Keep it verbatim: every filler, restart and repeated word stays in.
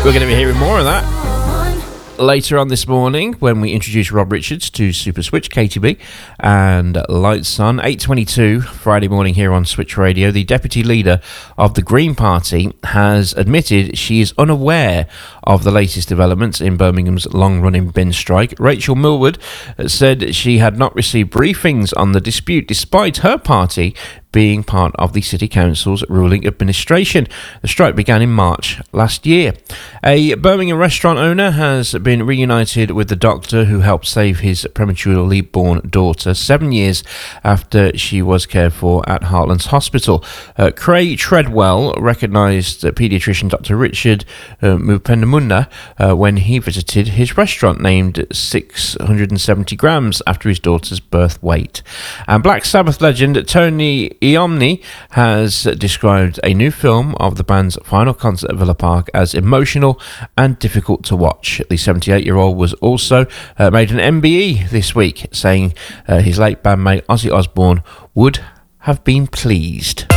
We're going to be hearing more of that later on this morning when we introduce Rob Richards to Super Switch, K T B and Lights On. eight twenty-two Friday morning here on Switch Radio. The deputy leader of the Green Party has admitted she is unaware of the latest developments in Birmingham's long-running bin strike. Rachel Millward said she had not received briefings on the dispute despite her party being part of the City Council's ruling administration. The strike began in March last year. A Birmingham restaurant owner has been reunited with the doctor who helped save his prematurely born daughter seven years after she was cared for at Heartlands Hospital. Uh, Craig Treadwell recognised paediatrician Doctor Richard uh, Mupendamunda uh, when he visited his restaurant, named six hundred seventy grams after his daughter's birth weight. And Black Sabbath legend Tony Iommi has described a new film of the band's final concert at Villa Park as emotional and difficult to watch. The seventy-eight-year-old was also uh, made an M B E this week, saying uh, his late bandmate Ozzy Osbourne would have been pleased.